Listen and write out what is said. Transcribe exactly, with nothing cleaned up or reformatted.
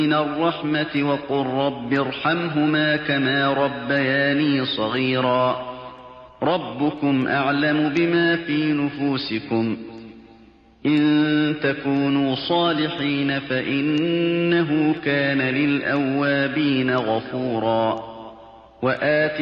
من الرحمة وقل رب ارحمهما كما ربياني صغيرا ربكم أعلم بما في نفوسكم إن تكونوا صالحين فإنه كان للأوابين غفورا وآت